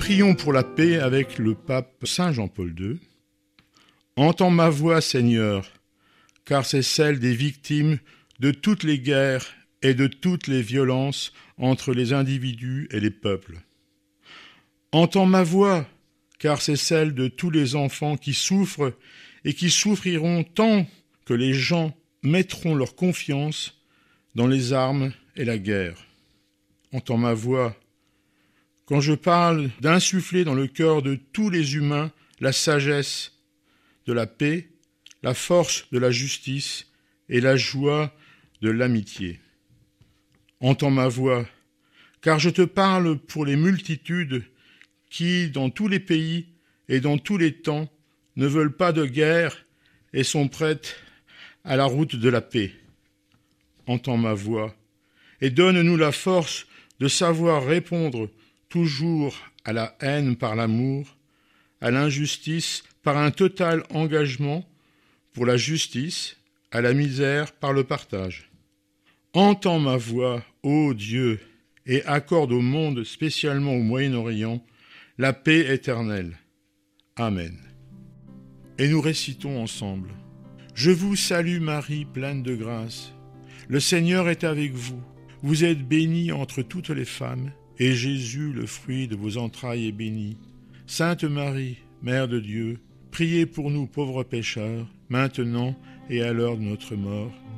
Prions pour la paix avec le pape Saint Jean-Paul II. Entends ma voix, Seigneur, car c'est celle des victimes de toutes les guerres et de toutes les violences entre les individus et les peuples. Entends ma voix, car c'est celle de tous les enfants qui souffrent et qui souffriront tant que les gens mettront leur confiance dans les armes et la guerre. Entends ma voix, quand je parle d'insuffler dans le cœur de tous les humains la sagesse de la paix, la force de la justice et la joie de l'amitié. Entends ma voix, car je te parle pour les multitudes qui, dans tous les pays et dans tous les temps, ne veulent pas de guerre et sont prêtes à la route de la paix. Entends ma voix et donne-nous la force de savoir répondre toujours à la haine par l'amour, à l'injustice par un total engagement pour la justice, à la misère par le partage. Entends ma voix, ô Dieu, et accorde au monde, spécialement au Moyen-Orient, la paix éternelle. Amen. Et nous récitons ensemble. Je vous salue Marie, pleine de grâce. Le Seigneur est avec vous. Vous êtes bénie entre toutes les femmes, et Jésus, le fruit de vos entrailles, est béni. Sainte Marie, Mère de Dieu, priez pour nous pauvres pécheurs, maintenant et à l'heure de notre mort.